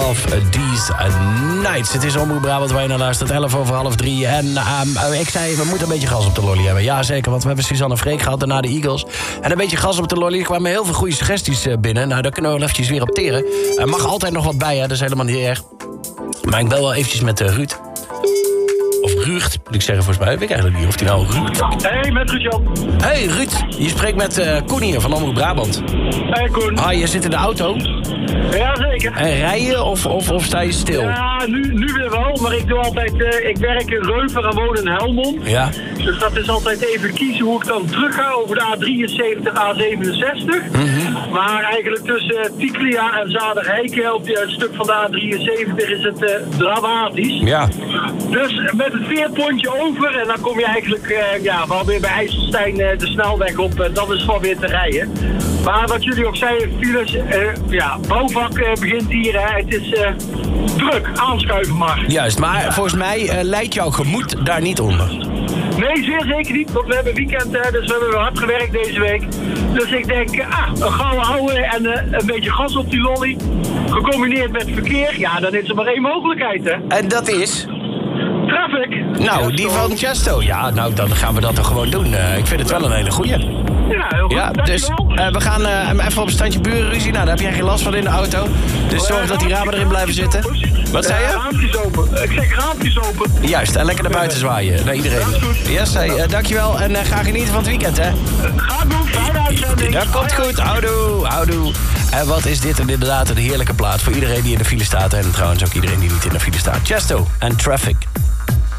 of These Nights. Het is Omroep Brabant waar je naar luistert, 3:11. En ik zei, we moeten een beetje gas op de lolly hebben. Ja, zeker, want we hebben Suzanne Freek gehad, daarna de Eagles. En een beetje gas op de lolly. Er kwamen heel veel goede suggesties binnen. Nou, daar kunnen we wel eventjes weer op teren. Er mag altijd nog wat bij, hè? Dat is helemaal niet erg. Maar ik bel wel eventjes met Ruud. Of Ruud, moet ik zeggen, volgens mij. Weet ik eigenlijk niet of hij nou Ruud... Hey, met Ruud-Jan. Hey Ruud, je spreekt met Koen hier van Omroep Brabant. Hey Koen. Je zit in de auto. Ja, zeker. En rij je of sta je stil? Ja, nu weer wel, maar ik doe altijd... ik werk in Reuver en woon in Helmond. Ja. Dus dat is altijd even kiezen hoe ik dan terug ga over de A73, A67. Mm-hmm. Maar eigenlijk tussen Tiklia en Zaderheiken, op het stuk van de A73, is het dramatisch. Ja. Dus met het veerpontje over en dan kom je eigenlijk wel weer bij IJsselstein de snelweg op. Dan is het wel weer te rijden. Maar wat jullie ook zeiden, files, bouwvak begint hier. Hè. Het is druk, aanschuiven maar. Juist, maar volgens mij leidt jouw gemoed daar niet onder. Nee, zeer zeker niet, want we hebben weekend, dus we hebben weer hard gewerkt deze week. Dus ik denk, een gouden houden en een beetje gas op die lolly, gecombineerd met verkeer, ja, dan is er maar één mogelijkheid, hè. En dat is? Traffic. Nou, die van Chesto. Ja, nou, dan gaan we dat toch gewoon doen. Ik vind het wel een hele goeie. Ja, heel goed. Ja, dus we gaan even op een standje burenruzie. Nou, daar heb jij geen last van in de auto. Dus zorg dat die ramen erin blijven zitten. Wat zei je? Raampjes open. Ik zeg raampjes open. Juist, en lekker naar buiten zwaaien. Naar iedereen. Dat is goed. Yes, dankjewel. En ga genieten van het weekend, hè. Ga doen, fijne uitzending. Dat komt goed. Houdoe. En wat is dit inderdaad een heerlijke plaat voor iedereen die in de file staat. En trouwens ook iedereen die niet in de file staat. Chesto en Traffic.